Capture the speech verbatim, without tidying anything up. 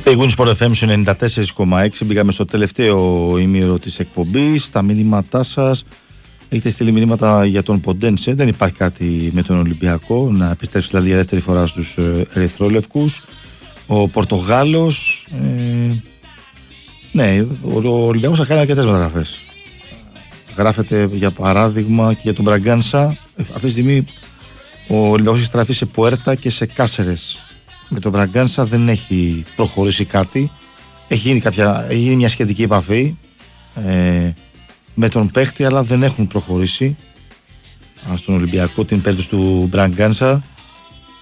Πηγούν Sport εφ εμ ενενήντα τέσσερα κόμμα έξι. Μπήκαμε στο τελευταίο ημίωρο της εκπομπής. Τα μηνύματά σας. Έχετε στείλει μηνύματα για τον Ποντένσε. Δεν υπάρχει κάτι με τον Ολυμπιακό. Να επιστρέψει δηλαδή για δεύτερη φορά στους ερυθρόλευκους. Ο Πορτογάλος. Ε, ναι, ο Ολυμπιακός θα κάνει αρκετές μεταγραφές. Γράφεται για παράδειγμα και για τον Μπραγκάνσα. Αυτή τη στιγμή ο Ολυμπιακός έχει στραφεί σε Πουέρτα και σε Κάσερες. Με τον Μπραγκάνσα δεν έχει προχωρήσει κάτι. Έχει γίνει, κάποια, έχει γίνει μια σχετική επαφή ε, με τον παίχτη, αλλά δεν έχουν προχωρήσει στον Ολυμπιακό την περίπτωση του Μπραγκάνσα.